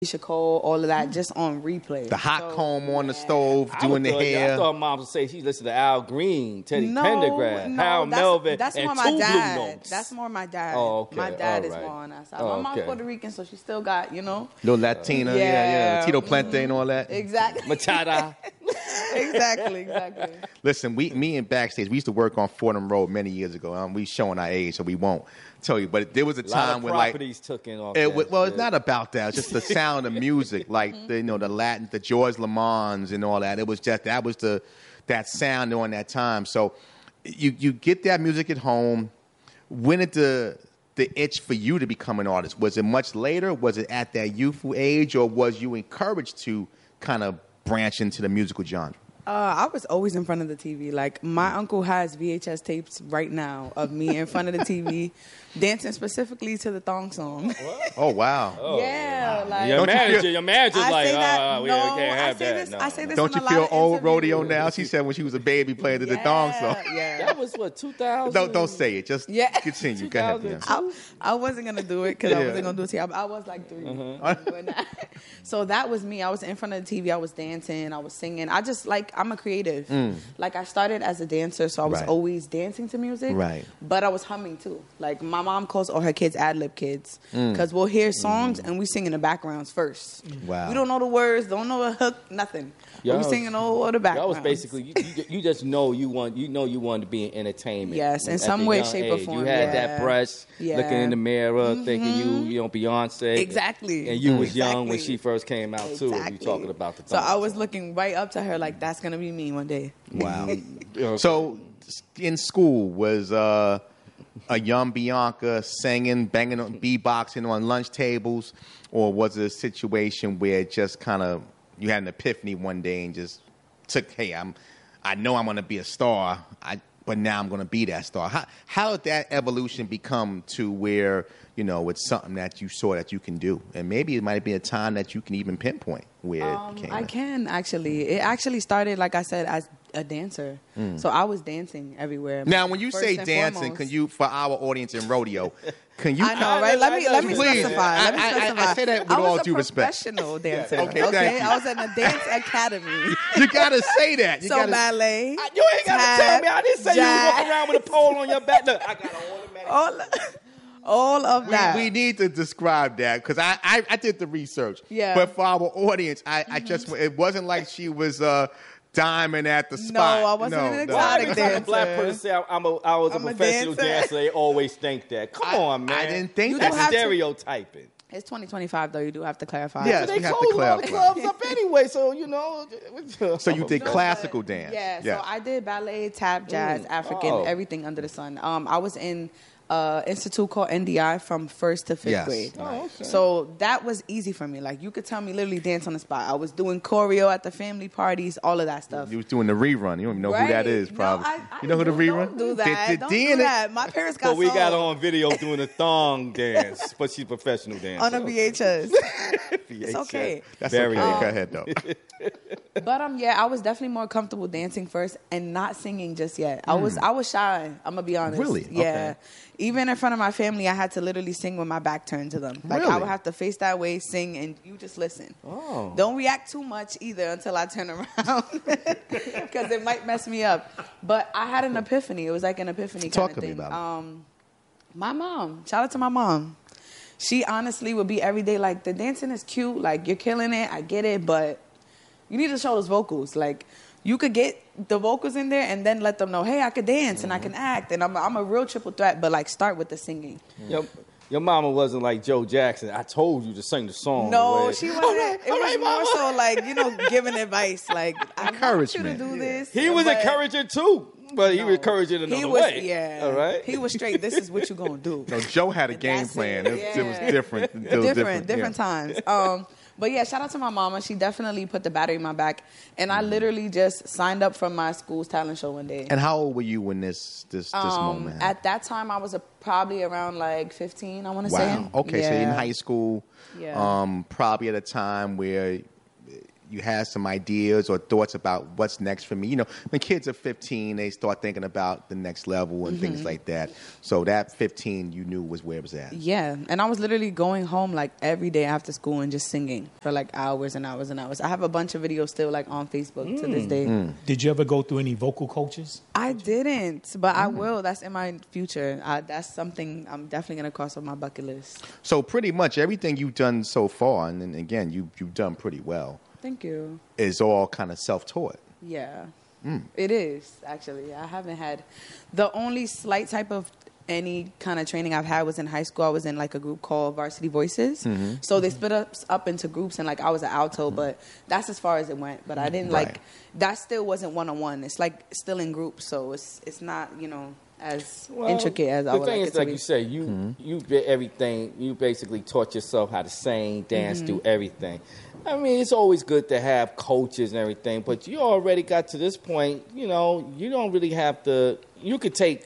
Keisha Cole, all of that, just on replay. The hot comb on the stove, doing the hair. I thought mom would say she listened to Al Green, Teddy Pendergrass, Harold Melvin, that's and more Two my Blue dad. Notes. That's more my dad. Oh, okay. My dad All is right. more on that side. Oh, My mom's okay. Puerto Rican, so she still got, Little Latina, yeah. Tito Plente and all that. Exactly. Machada. exactly. Listen, me and Backstage, we used to work on Fordham Road many years ago. We showing our age, so we won't tell you. But there was a time when properties took in off it's not about that. It's just the sound of music, like the Latin, the George Lamons and all that. It was just that sound during that time. So you get that music at home. When did the itch for you to become an artist? Was it much later? Was it at that youthful age, or was you encouraged to kind of branch into the musical genre? I was always in front of the TV. Like, my uncle has VHS tapes right now of me in front of the TV dancing specifically to the thong song. What? Oh, wow. Yeah. Like, Your manager's like, say that, we no, can't have I say that. this, No. I say this Don't in you a lot feel of old, interviews. Rodeo, now? She said when she was a baby playing the thong song. Yeah. That was what, 2000? Don't say it. Just continue. Go ahead. Yeah. I wasn't going to do it because I wasn't going to do it to you. I was like 3. So that was me. I was in front of the TV. I was dancing. I was singing. I'm a creative. Like, I started as a dancer, so I was always dancing to music. Right. But I was humming, too. Like, my mom calls all her kids ad-lib kids because we'll hear songs and we sing in the backgrounds first. Wow. We don't know the words, don't know the hook, nothing. We singing all the backgrounds. That was basically, you just know you wanted to be in entertainment. Yes, in at some the way, young shape, or age. form. You had that brush, looking in the mirror, thinking Beyonce. Exactly. And you was young when she first came out, too. You talking about the time. So I was looking right up to her like, that's going to be me one day. Wow. So in school, was a young Bianca singing, banging on, beatboxing on lunch tables, or was it a situation where it just kind of, you had an epiphany one day and just took, hey, I know I'm going to be a star, but now I'm going to be that star. How did that evolution become to where, it's something that you saw that you can do? And maybe it might be a time that you can even pinpoint where it came. I can, actually. It actually started, like I said, as a dancer. So I was dancing everywhere. Now, when you First say and dancing, foremost. can you, for our audience in rodeo, can you? I know, right? Let me Please. specify. I say that with all due respect. I was a professional dancer. Okay, thank you. I was in a dance academy. You gotta say that. Ballet. You ain't got to tell me. I didn't say you walk around with a pole on your back. Look, I got an automatic. All of that. We need to describe that because I did the research. Yeah. But for our audience, I just, it wasn't like she was diamond at the spot. No, I wasn't an Why exotic every time a dancer. black person say I was a I'm a professional dancer. dancer, they always think that. Come on, man. I didn't think That's have to- stereotyping. It's 2025, though. You do have to clarify. Yes, They we have to close all the clarify. clubs up anyway, so So you did classical dance. Yeah, so I did ballet, tap, jazz, African, everything under the sun. I was in institute called NDI from 1st to 5th grade. Oh, okay. So that was easy for me. Like, you could tell me literally dance on the spot. I was doing choreo at the family parties, all of that stuff. You was doing the rerun. You don't even know who that is, probably. No, you know who the rerun? Don't do that. Did Don't Dean do that. My parents got But we got sold on video doing a thong dance, but she's a professional dancer. on a VHS. It's okay. That's Very okay. good. Go ahead, though. But I was definitely more comfortable dancing first and not singing just yet. I was shy. I'm gonna be honest. Really? Yeah. Okay. Even in front of my family, I had to literally sing with my back turned to them. Like, I Really? would have to face that way, sing, and you just listen. Oh. Don't react too much either until I turn around, because it might mess me up. But I had an epiphany. It was like an epiphany kind Talk of to me thing. about My mom. Shout out to my mom. She honestly would be every day like, the dancing is cute. Like, you're killing it. I get it, but you need to show those vocals. Like, you could get the vocals in there and then let them know, hey, I could dance and I can act. And I'm a real triple threat, but, like, start with the singing. Your mama wasn't like Joe Jackson. I told you to sing the song. No, she wasn't. It was more so like, giving advice. Like, I want you to do this. He was but encouraging too, but he was encouraging another way. Yeah. All right. He was straight. This is what you're going to do. No, Joe had a game That's plan. it. It was different. It was Different times. But yeah, shout out to my mama. She definitely put the battery in my back. And I literally just signed up for my school's talent show one day. And how old were you when this moment happened? At that time, I was probably around like 15, I want to say. Wow. Okay, so you're in high school. Yeah. Probably at a time where you had some ideas or thoughts about what's next for me? You know, when kids are 15, they start thinking about the next level and things like that. So that 15, you knew was where it was at. Yeah, and I was literally going home like every day after school and just singing for like hours and hours and hours. I have a bunch of videos still like on Facebook to this day. Did you ever go through any vocal coaches? I didn't, but I will. That's in my future. That's something I'm definitely going to cross off my bucket list. So pretty much everything you've done so far, and then again, you've done pretty well. Thank you. Is all kind of self-taught. Yeah, it is, actually. I haven't had... The only slight type of any kind of training I've had was in high school. I was in like a group called Varsity Voices. So they split us up into groups, and like I was an alto, but that's as far as it went. But I didn't like... That still wasn't one-on-one. It's like still in groups, so it's not, you know, as intricate as I would like it to be. The thing is, like you say, you did everything. You basically taught yourself how to sing, dance, do everything. I mean, it's always good to have coaches and everything, but you already got to this point, you know, you don't really have to, you could take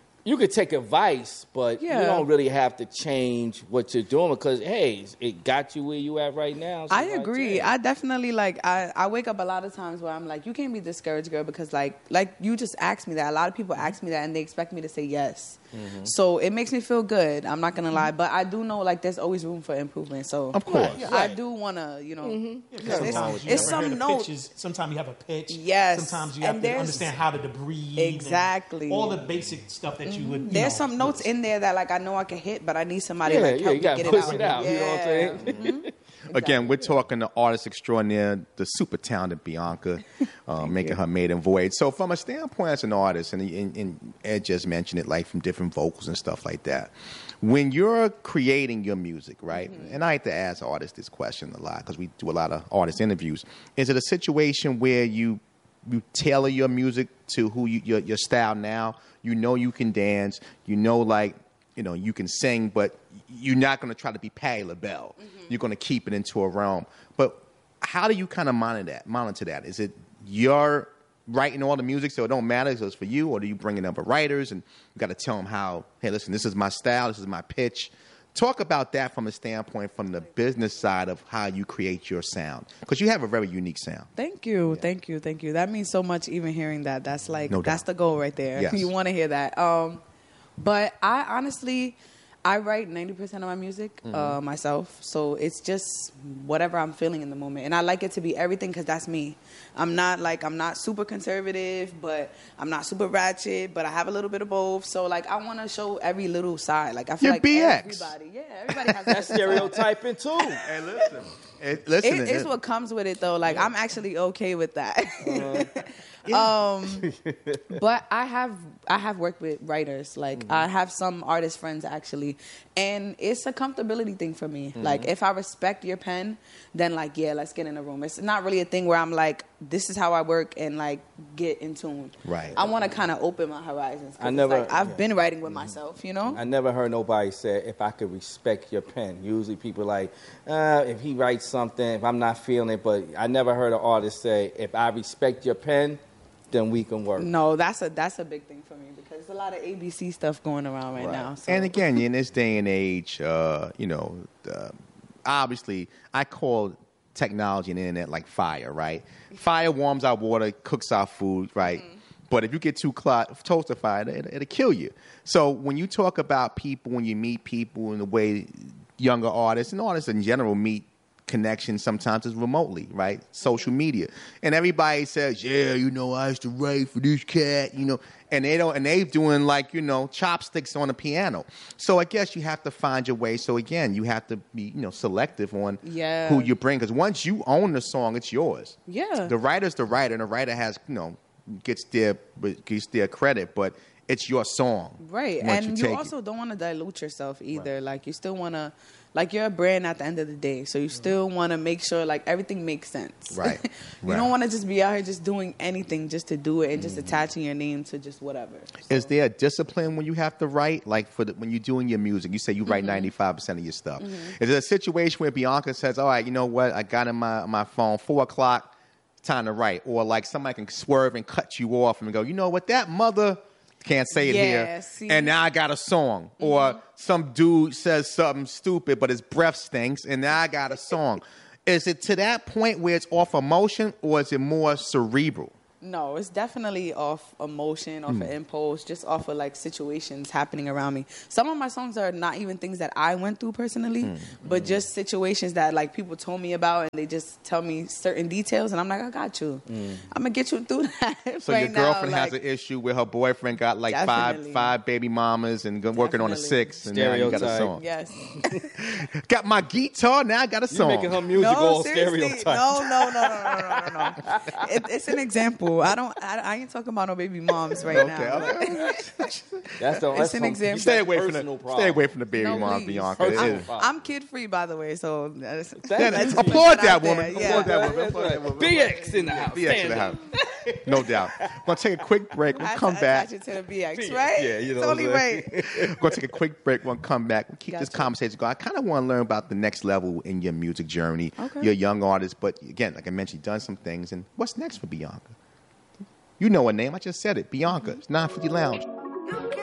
advice, but you don't really have to change what you're doing because, hey, it got you where you at right now. So I agree. I definitely, like, I wake up a lot of times where I'm like, you can't be discouraged, girl, because, like you just asked me that. A lot of people ask me that, and they expect me to say yes. So it makes me feel good. I'm not going to lie. But I do know, like, there's always room for improvement. So of course. I do want to, you know. It's some notes. Sometimes you have a pitch. Yes. Sometimes you have to understand how to breathe. Exactly. All the basic stuff that you would, There's some notes in there that, like, I know I can hit, but I need somebody to help me get it out. You know what I'm saying? Again, we're talking to artist extraordinaire, the super talented Bianca, making her maiden voyage. So from a standpoint as an artist, and Ed just mentioned it, like from different vocals and stuff like that, when you're creating your music, right, and I like to ask artists this question a lot because we do a lot of artist interviews, is it a situation where you tailor your music to who your style now? You know you can dance, you know, like, you know, you can sing, but you're not going to try to be Patti LaBelle. You're going to keep it into a realm. But how do you kind of monitor that? Is it you're writing all the music so it don't matter, so it's for you, or do you bring in other writers and you got to tell them how, hey, listen, this is my style, this is my pitch. Talk about that from a standpoint from the business side of how you create your sound, because you have a very unique sound. Thank you, thank you. That means so much. Even hearing that, that's like that's the goal right there. Yes. You want to hear that. But I honestly, I write 90% of my music myself, so it's just whatever I'm feeling in the moment, and I like it to be everything because that's me. I'm not super conservative, but I'm not super ratchet, but I have a little bit of both. So like I want to show every little side. Like I feel like BX. everybody has that stereotyping too. Hey, listen. It's what comes with it though. Like I'm actually okay with that. But I have worked with writers. Like I have some artist friends actually, and it's a comfortability thing for me. Like if I respect your pen, then like let's get in a room. It's not really a thing where I'm like, this is how I work and like get in tune. Right. I want to kind of open my horizons. I've been writing with myself, you know. I never heard nobody say if I could respect your pen. Usually people like if he writes something, if I'm not feeling it, but I never heard an artist say if I respect your pen, then we can work. No, that's a big thing for me because there's a lot of ABC stuff going around right now. So. And again, in this day and age, you know, obviously, I call technology and the internet like fire, right? Fire warms our water, cooks our food, right? But if you get too close to fire, it'll kill you. So when you talk about people, when you meet people in the way younger artists and artists in general meet connection sometimes is remotely, right? Social media. And everybody says, yeah, you know, I used to write for this cat, you know, and they doing like, you know, chopsticks on a piano. So I guess you have to find your way. So again, you have to be, you know, selective on who you bring. Because once you own the song, it's yours. Yeah. The writer's the writer, and the writer has, you know, gets their credit, but it's your song. Right. And you also don't want to dilute yourself either. Right. Like you still want to, like you're a brand at the end of the day. So you still want to make sure like everything makes sense. Right. You don't want to just be out here just doing anything just to do it and just attaching your name to just whatever. So. Is there a discipline when you have to write? Like when you're doing your music, you say you write 95% of your stuff. Is there a situation where Bianca says, all right, you know what? I got in my phone, 4 o'clock, time to write. Or like somebody can swerve and cut you off and go, you know what? That mother... Can't say it here. See? And now I got a song. Or some dude says something stupid, but his breath stinks, and now I got a song. Is it to that point where it's off emotion, or is it more cerebral? No, it's definitely off emotion, off of impulse, just off of like situations happening around me. Some of my songs are not even things that I went through personally, but just situations that like people told me about, and they just tell me certain details, and I'm like, I got you. I'm gonna get you through that. So your girlfriend has an issue where her boyfriend got like five baby mamas and working on a 6, and now you got a song. Yes. Got my guitar, now I got a song. You're making her music all stereotyped. No. It's an example. I ain't talking about no baby moms right now. Okay. That's an example. Stay away from the baby mom, Bianca. I'm kid free, by the way. So applaud that woman. Yeah. Applaud that woman. BX in the house. BX in the house. No doubt. We're gonna take a quick break. We'll come back. Attach it to the BX, right? Yeah, you know. It's only right. We're gonna take a quick break. We'll come back. We'll keep this conversation going. I kind of want to learn about the next level in your music journey. Okay. You're a young artist, but again, like I mentioned, you've done some things. And what's next for Bianca? You know her name. I just said it. Bianca. It's 950 Lounge.